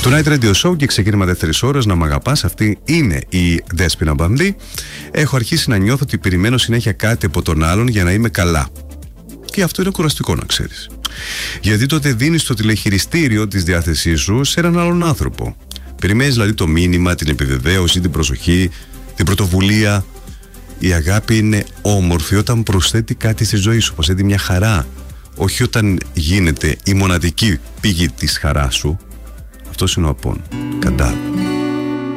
Το Night Radio Show και ξεκίνημα δεύτερης ώρας. Να μ' αγαπάς, αυτή είναι η Δέσποινα Μπανδύ. Έχω αρχίσει να νιώθω ότι περιμένω συνέχεια κάτι από τον άλλον για να είμαι καλά. Και αυτό είναι κουραστικό, να ξέρεις. Γιατί τότε δίνεις το τηλεχειριστήριο της διάθεσής σου σε έναν άλλον άνθρωπο. Περιμένεις δηλαδή το μήνυμα, την επιβεβαίωση, την προσοχή, την πρωτοβουλία. Η αγάπη είναι όμορφη όταν προσθέτει κάτι στη ζωή σου, προσθέτει μια χαρά. Όχι όταν γίνεται η μοναδική πηγή της χαράς σου. Αυτός είναι ο απόν. Καντά.